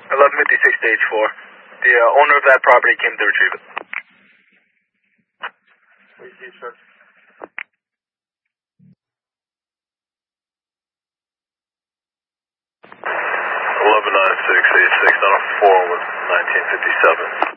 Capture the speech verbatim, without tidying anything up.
eleven fifty-six stage four. The uh, owner of that property came to retrieve it. eleven nine six eight six, not a four with nineteen fifty-seven.